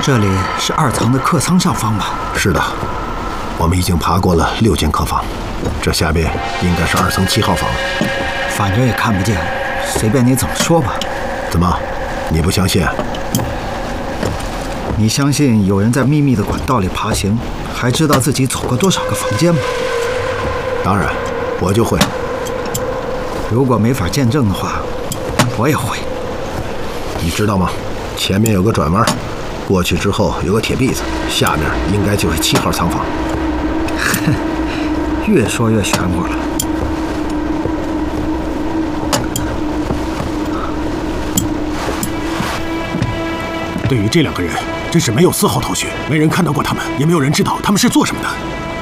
这里是2层的客舱上方吧？ 是的，我们已经爬过了6间客房，这下边应该是2层7号房。 反正也看不见，随便你怎么说吧。 怎么，你不相信？ 你相信有人在秘密的管道里爬行，还知道自己走过多少个房间吗？ 当然，我就会。 如果没法见证的话，我也会。 你知道吗？前面有个转弯，过去之后有个铁篦子，下面应该就是7号仓房。 哼，越说越玄乎了。 对于这2个人，真是没有丝毫头绪，没人看到过他们，也没有人知道他们是做什么的。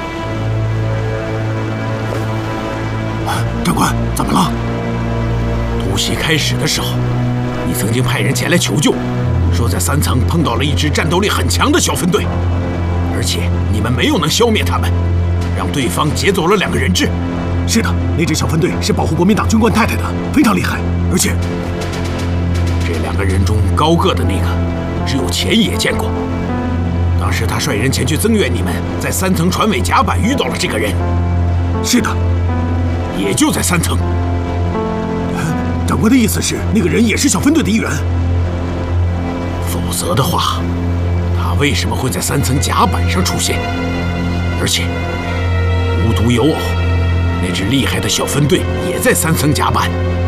长官，怎么了？ 突袭开始的时候，你曾经派人前来求救，说在3层碰到了一支战斗力很强的小分队，而且你们没有能消灭他们，让对方劫走了2个人质。 是的，那支小分队是保护国民党军官太太的，非常厉害。而且， 这2个人中高个的那个，只有钱爷见过。当时他率人前去增援你们，在3层船尾甲板遇到了这个人。 是的， 也就在3层。 长官的意思是，那个人也是小分队的一员。 否则的话，他为什么会在3层甲板上出现？而且，无独有偶，那支厉害的小分队也在3层甲板。